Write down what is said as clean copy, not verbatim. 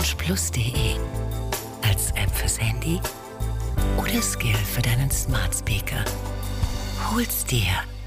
orangeplus.de. Als App fürs Handy oder Skill für deinen Smart Speaker. Hol's dir.